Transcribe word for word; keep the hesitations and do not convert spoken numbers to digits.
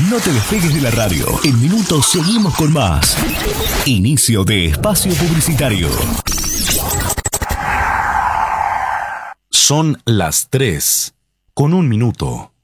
No te despegues de la radio. En minutos seguimos con más. Inicio de espacio publicitario. Son las tres con un minuto.